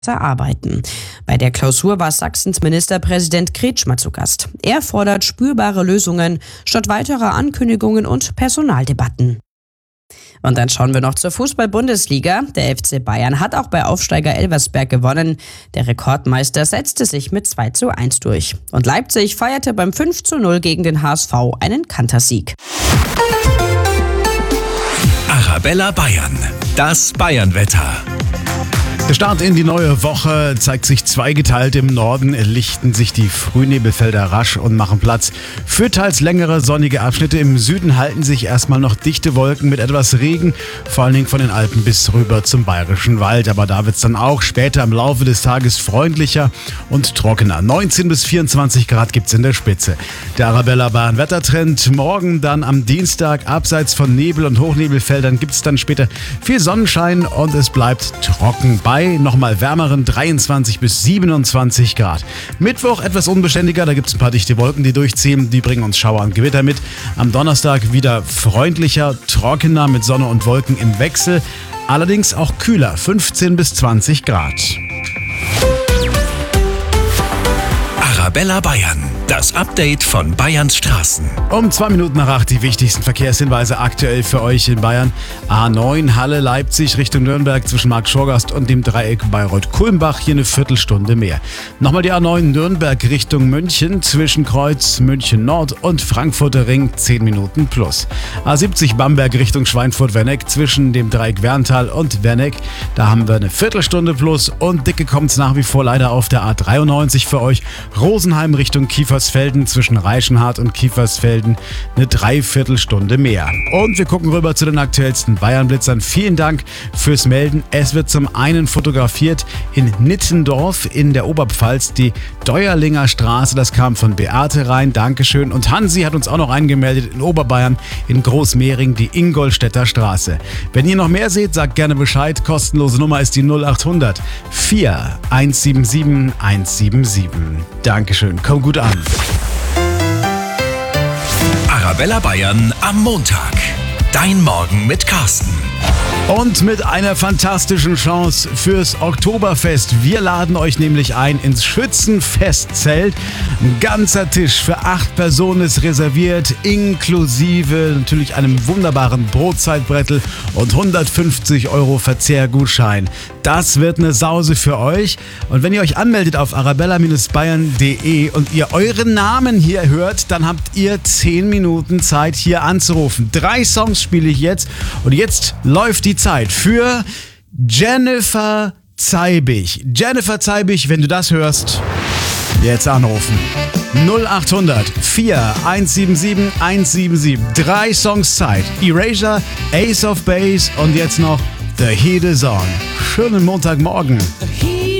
arbeiten. Bei der Klausur war Sachsens Ministerpräsident Kretschmer zu Gast. Er fordert spürbare Lösungen statt weiterer Ankündigungen und Personaldebatten. Und dann schauen wir noch zur Fußball-Bundesliga. Der FC Bayern hat auch bei Aufsteiger Elversberg gewonnen. Der Rekordmeister setzte sich mit 2:1 durch. Und Leipzig feierte beim 5:0 gegen den HSV einen Kantersieg. Arabella Bayern, das Bayernwetter. Der Start in die neue Woche zeigt sich zweigeteilt. Im Norden lichten sich die Frühnebelfelder rasch und machen Platz für teils längere sonnige Abschnitte. Im Süden halten sich erstmal noch dichte Wolken mit etwas Regen, vor allen Dingen von den Alpen bis rüber zum Bayerischen Wald. Aber da wird es dann auch später im Laufe des Tages freundlicher und trockener. 19 bis 24 Grad gibt es in der Spitze. Der Arabella Bayern Wettertrend morgen dann am Dienstag. Abseits von Nebel- und Hochnebelfeldern gibt es dann später viel Sonnenschein und es bleibt trocken bei nochmal wärmeren 23 bis 27 Grad. Mittwoch etwas unbeständiger, da gibt es ein paar dichte Wolken, die durchziehen, die bringen uns Schauer und Gewitter mit. Am Donnerstag wieder freundlicher, trockener mit Sonne und Wolken im Wechsel, allerdings auch kühler, 15 bis 20 Grad. Arabella Bayern, das Update von Bayerns Straßen. Um 2 Minuten nach 8 die wichtigsten Verkehrshinweise aktuell für euch in Bayern. A9 Halle-Leipzig Richtung Nürnberg zwischen Markt-Schorgast und dem Dreieck Bayreuth-Kulmbach. Hier eine Viertelstunde mehr. Nochmal die A9 Nürnberg Richtung München zwischen Kreuz München-Nord und Frankfurter Ring 10 Minuten plus. A70 Bamberg Richtung Schweinfurt-Werneck zwischen dem Dreieck Werntal und Werneck. Da haben wir eine Viertelstunde plus und dicke kommt's nach wie vor leider auf der A93 für euch. Rosenheim Richtung Kiefersfelden zwischen Reichenhart und Kiefersfelden eine Dreiviertelstunde mehr. Und wir gucken rüber zu den aktuellsten Bayern-Blitzern. Vielen Dank fürs Melden. Es wird zum einen fotografiert in Nittendorf in der Oberpfalz, die Deuerlinger Straße. Das kam von Beate rein. Dankeschön. Und Hansi hat uns auch noch eingemeldet in Oberbayern in Großmehring, die Ingolstädter Straße. Wenn ihr noch mehr seht, sagt gerne Bescheid. Kostenlose Nummer ist die 0800 4 177 177. Dankeschön. Komm gut an. Arabella Bayern am Montag. Dein Morgen mit Carsten. Und mit einer fantastischen Chance fürs Oktoberfest. Wir laden euch nämlich ein ins Schützenfestzelt. Ein ganzer Tisch für 8 Personen ist reserviert, inklusive natürlich einem wunderbaren Brotzeitbrettel und 150 € Verzehrgutschein. Das wird eine Sause für euch. Und wenn ihr euch anmeldet auf arabella-bayern.de und ihr euren Namen hier hört, dann habt ihr 10 Minuten Zeit, hier anzurufen. 3 Songs spiele ich jetzt und jetzt läuft die Zeit für Jennifer Zeibich. Jennifer Zeibich, wenn du das hörst, jetzt anrufen. 0800 4 177 177. 3 Songs Zeit. Erasure, Ace of Base und jetzt noch The Heat Is On. Schönen Montagmorgen.